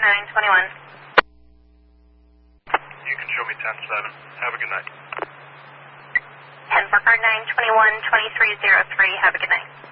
921. You can show me 10-7. Have a good night. 10 for car 921, 2303. Have a good night.